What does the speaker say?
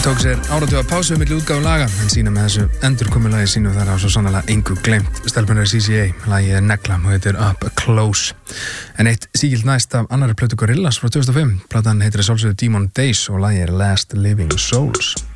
tók sér áratuga pásu milli útgáfu laga en sína með þessu endurkomulagi sínu þar á svo sannlega engu gleymt. Stelpunar CCA, lagið er Negla og heitir Up Close. En eitt sígilt næst af annarri plötu Gorillaz frá 2005. Platan heitir sjálfsögðu Demon Days og lagið er Last Living Souls.